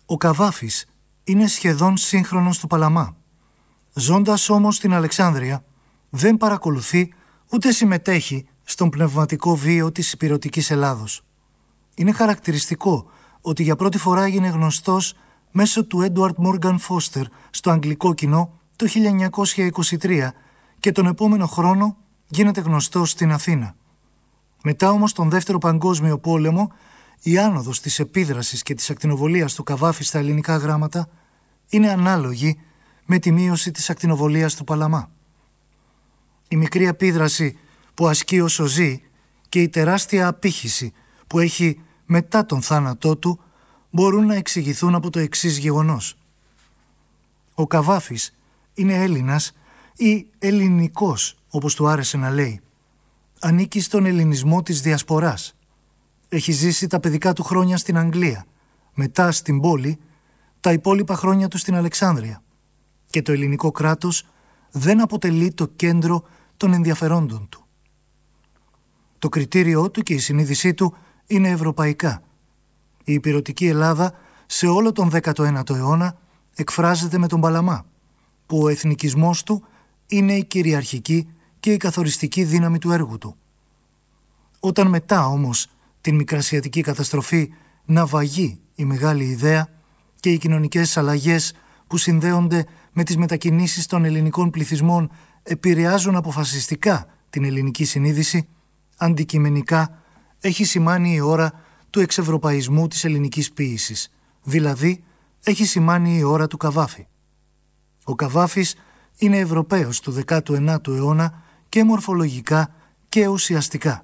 Ο Καβάφης είναι σχεδόν σύγχρονος του Παλαμά. Ζώντας όμως στην Αλεξάνδρεια, δεν παρακολουθεί ούτε συμμετέχει στον πνευματικό βίο της ηπειρωτικής Ελλάδος. Είναι χαρακτηριστικό ότι για πρώτη φορά έγινε γνωστός μέσω του Έντουαρντ Μόργαν Φώστερ στο αγγλικό κοινό το 1923 και τον επόμενο χρόνο γίνεται γνωστός στην Αθήνα. Μετά όμως τον Δεύτερο Παγκόσμιο Πόλεμο, η άνοδος της επίδρασης και της ακτινοβολίας του Καβάφη στα ελληνικά γράμματα είναι ανάλογη με τη μείωση της ακτινοβολίας του Παλαμά. Η μικρή επίδραση που ασκεί όσο ζει και η τεράστια απήχηση που έχει μετά τον θάνατό του μπορούν να εξηγηθούν από το εξής γεγονός. Ο Καβάφης είναι Έλληνας ή ελληνικός, όπως του άρεσε να λέει. Ανήκει στον ελληνισμό της Διασποράς. Έχει ζήσει τα παιδικά του χρόνια στην Αγγλία, μετά στην πόλη, τα υπόλοιπα χρόνια του στην Αλεξάνδρεια. Και το ελληνικό κράτος δεν αποτελεί το κέντρο των ενδιαφερόντων του. Το κριτήριό του και η συνείδησή του είναι ευρωπαϊκά. Η ηπειρωτική Ελλάδα σε όλο τον 19ο αιώνα εκφράζεται με τον Παλαμά, που ο εθνικισμός του είναι η κυριαρχική και η καθοριστική δύναμη του έργου του. Όταν μετά όμως την μικρασιατική καταστροφή ναυαγεί η μεγάλη ιδέα και οι κοινωνικές αλλαγές που συνδέονται με τις μετακινήσεις των ελληνικών πληθυσμών επηρεάζουν αποφασιστικά την ελληνική συνείδηση, αντικειμενικά έχει σημάνει η ώρα του εξευρωπαϊσμού της ελληνικής ποίησης, δηλαδή έχει σημάνει η ώρα του Καβάφη. Ο Καβάφης είναι Ευρωπαίος του 19ου αιώνα και μορφολογικά και ουσιαστικά.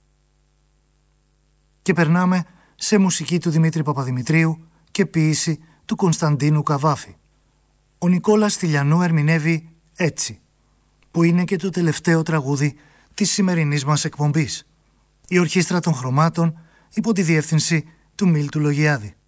Και περνάμε σε μουσική του Δημήτρη Παπαδημητρίου και ποίηση του Κωνσταντίνου Καβάφη. Ο Νικόλας Τηλιανού ερμηνεύει «Έτσι», που είναι και το τελευταίο τραγούδι της σημερινής μας εκπομπής. Η Ορχήστρα των Χρωμάτων υπό τη διεύθυνση του Μίλτου Λογιάδη.